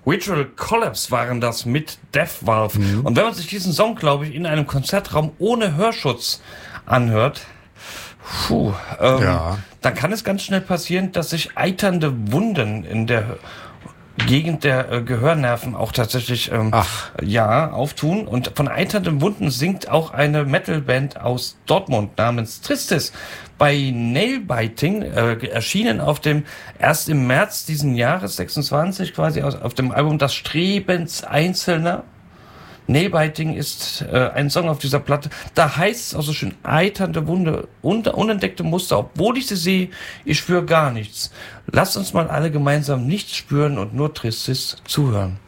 Ritual Collapse waren das mit Death Valve. Und wenn man sich diesen Song, glaube ich, in einem Konzertraum ohne Hörschutz anhört, dann kann es ganz schnell passieren, dass sich eiternde Wunden in der Gegend der Gehörnerven auch tatsächlich auftun. Und von eiternden Wunden singt auch eine Metalband aus Dortmund namens Tristis. Bei Nailbiting erschienen erst im März diesen Jahres 26 quasi auf dem Album Das Strebens Einzelner. Nailbiting ist ein Song auf dieser Platte. Da heißt es auch so schön, eiternde Wunde, unentdeckte Muster. Obwohl ich sie sehe, ich spüre gar nichts. Lasst uns mal alle gemeinsam nichts spüren und nur Tristis zuhören.